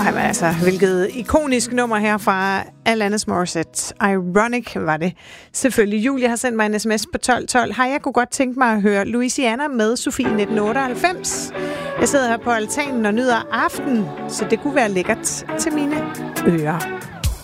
Ej, men altså, hvilket ikonisk nummer her fra Alanis Morissette. Ironic var det. Selvfølgelig. Julie har sendt mig en sms på 1212. Hej, jeg kunne godt tænke mig at høre Louisiana med Sofie 1998. Jeg sidder her på altanen og nyder aften, så det kunne være lækkert til mine ører.